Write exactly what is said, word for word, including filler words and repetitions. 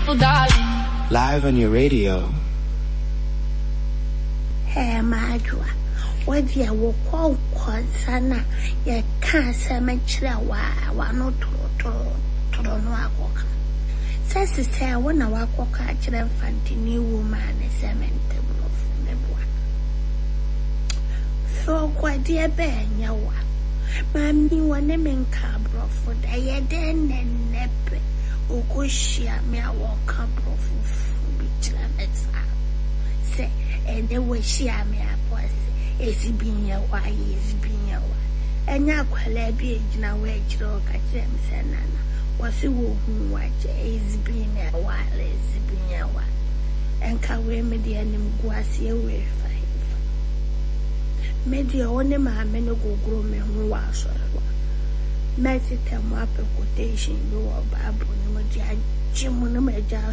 beautiful darling. Live on your radio. Hey, Madra. What you will call Quansana, you can't say much. Wa no to to to no walk. Says to say, I want to walk walk at your infant new woman is a mental of the boy. So, what dear Ben, you are. Mammy, one name in cabro for the den and nepe. Okoshia me a walk up of Bichametsa. Say, and the way she a me a boss is being a why is being a why. And now, Qualabi, now wage rock at James and Nana. Was a woman watch is being a while is being a while. And can we median him guasi away five. Media only my men go grow me who was. Messi tell me up a quotation you are Babu, no Jim, no